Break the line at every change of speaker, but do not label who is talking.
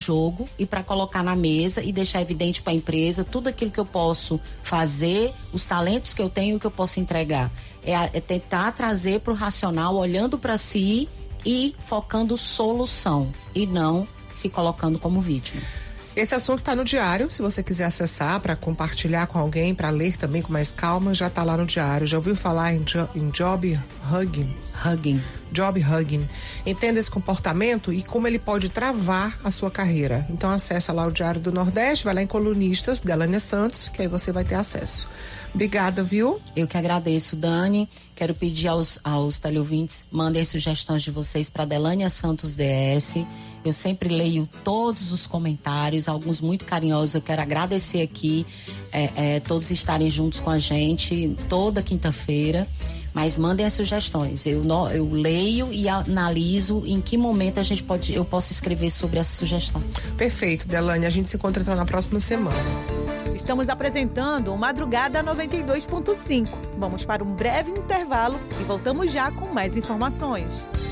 jogo e para colocar na mesa e deixar evidente para a empresa tudo aquilo que eu posso fazer, os talentos que eu tenho e o que eu posso entregar. É tentar trazer para o racional, olhando para si e focando solução e não se colocando como vítima.
Esse assunto está no diário, se você quiser acessar para compartilhar com alguém, para ler também com mais calma, já está lá no diário. Já ouviu falar em job hugging? Job hugging. Entenda esse comportamento e como ele pode travar a sua carreira. Então acessa lá o Diário do Nordeste, vai lá em Colunistas, Delânia Santos, que aí você vai ter acesso. Obrigada, viu?
Eu que agradeço, Dani. Quero pedir aos teleouvintes, mandem sugestões de vocês para Delânia Santos DS. Eu sempre leio todos os comentários, alguns muito carinhosos. Eu quero agradecer aqui todos estarem juntos com a gente toda quinta-feira. Mas mandem as sugestões. Eu leio e analiso em que momento eu posso escrever sobre essa sugestão.
Perfeito, Delânia. A gente se encontra então na próxima semana.
Estamos apresentando o Madrugada 92.5. Vamos para um breve intervalo e voltamos já com mais informações.